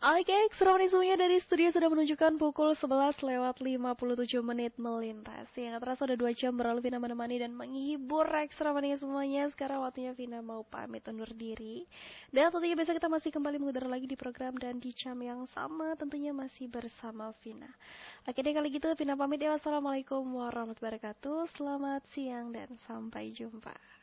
Oke, seruan semuanya dari studio sudah menunjukkan pukul 11 lewat 57 menit melintas. Yang terasa udah 2 jam berlalu Vina menemani dan menghibur ekstra mania semuanya. Sekarang waktunya Vina mau pamit undur diri. Dan tentunya besok kita masih kembali mengudara lagi di program dan di jam yang sama, tentunya masih bersama Vina. Oke deh, kali gitu Vina pamit ya. Wassalamualaikum warahmatullahi wabarakatuh. Selamat siang dan sampai jumpa.